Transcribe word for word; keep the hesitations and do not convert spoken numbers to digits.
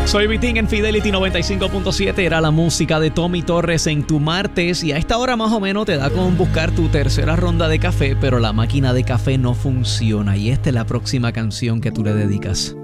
Soy Vitín en Fidelity noventa y cinco punto siete. Era la música de Tommy Torres en tu martes. Y a esta hora más o menos te da con buscar tu tercera ronda de café, pero la máquina de café no funciona. Y esta es la próxima canción que tú le dedicas.